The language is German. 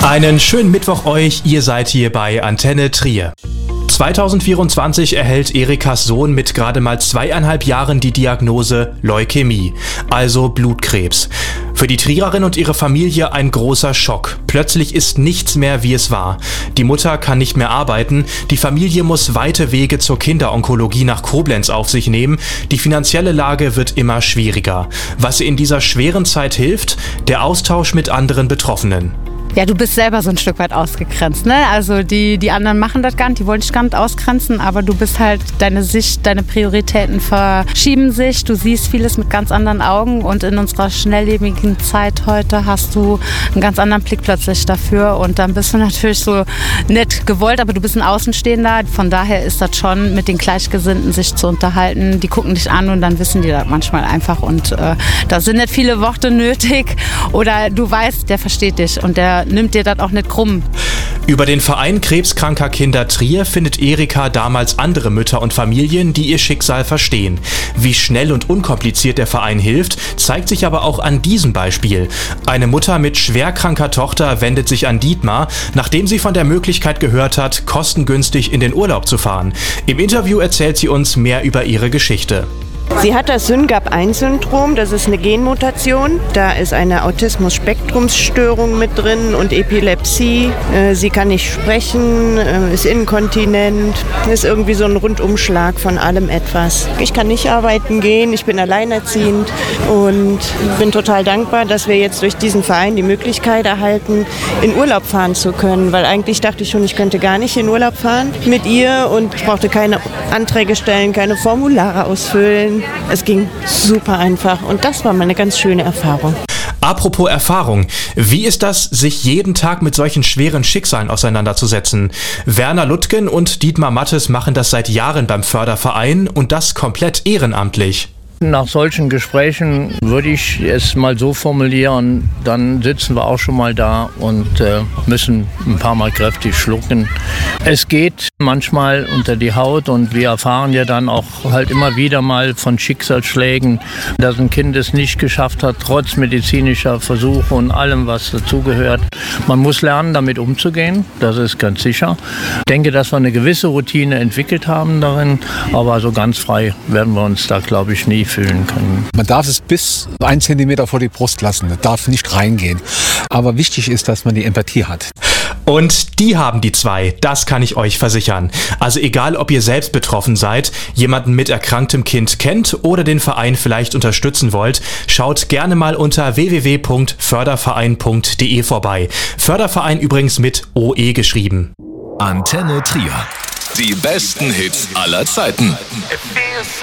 Einen schönen Mittwoch euch, ihr seid hier bei Antenne Trier. 2024 erhält Erikas Sohn mit gerade mal 2,5 Jahren die Diagnose Leukämie, also Blutkrebs. Für die Triererin und ihre Familie ein großer Schock. Plötzlich ist nichts mehr, wie es war. Die Mutter kann nicht mehr arbeiten, die Familie muss weite Wege zur Kinderonkologie nach Koblenz auf sich nehmen, die finanzielle Lage wird immer schwieriger. Was in dieser schweren Zeit hilft? Der Austausch mit anderen Betroffenen. Ja, du bist selber so ein Stück weit ausgegrenzt, ne? Also die anderen machen das gar nicht, die wollen dich gar nicht ausgrenzen, aber du bist halt, deine Sicht, deine Prioritäten verschieben sich, du siehst vieles mit ganz anderen Augen und in unserer schnelllebigen Zeit heute hast du einen ganz anderen Blick plötzlich dafür und dann bist du natürlich so nett gewollt, aber du bist ein Außenstehender, von daher ist das schon mit den Gleichgesinnten sich zu unterhalten, die gucken dich an und dann wissen die das manchmal einfach und da sind nicht viele Worte nötig oder du weißt, der versteht dich und der nimmt dir das auch nicht krumm. Über den Verein Krebskranker Kinder Trier findet Erika damals andere Mütter und Familien, die ihr Schicksal verstehen. Wie schnell und unkompliziert der Verein hilft, zeigt sich aber auch an diesem Beispiel. Eine Mutter mit schwerkranker Tochter wendet sich an Dietmar, nachdem sie von der Möglichkeit gehört hat, kostengünstig in den Urlaub zu fahren. Im Interview erzählt sie uns mehr über ihre Geschichte. Sie hat das SYNGAP1-Syndrom, das ist eine Genmutation. Da ist eine Autismus-Spektrumsstörung mit drin und Epilepsie. Sie kann nicht sprechen, ist inkontinent, ist irgendwie so ein Rundumschlag von allem etwas. Ich kann nicht arbeiten gehen, ich bin alleinerziehend und bin total dankbar, dass wir jetzt durch diesen Verein die Möglichkeit erhalten, in Urlaub fahren zu können. Weil eigentlich dachte ich schon, ich könnte gar nicht in Urlaub fahren mit ihr und ich brauchte keine Anträge stellen, keine Formulare ausfüllen. Es ging super einfach und das war mal eine ganz schöne Erfahrung. Apropos Erfahrung, wie ist das, sich jeden Tag mit solchen schweren Schicksalen auseinanderzusetzen? Werner Lutgen und Dietmar Mattes machen das seit Jahren beim Förderverein und das komplett ehrenamtlich. Nach solchen Gesprächen würde ich es mal so formulieren, dann sitzen wir auch schon mal da und müssen ein paar Mal kräftig schlucken. Es geht manchmal unter die Haut und wir erfahren ja dann auch halt immer wieder mal von Schicksalsschlägen, dass ein Kind es nicht geschafft hat, trotz medizinischer Versuche und allem, was dazugehört. Man muss lernen, damit umzugehen, das ist ganz sicher. Ich denke, dass wir eine gewisse Routine entwickelt haben darin, aber so ganz frei werden wir uns da, glaube ich, nie fühlen können. Man darf es bis 1 Zentimeter vor die Brust lassen, das darf nicht reingehen. Aber wichtig ist, dass man die Empathie hat. Und die haben die zwei, das kann ich euch versichern. Also egal, ob ihr selbst betroffen seid, jemanden mit erkranktem Kind kennt oder den Verein vielleicht unterstützen wollt, schaut gerne mal unter www.förderverein.de vorbei. Förderverein übrigens mit OE geschrieben. Antenne Trier. Die besten Hits aller Zeiten.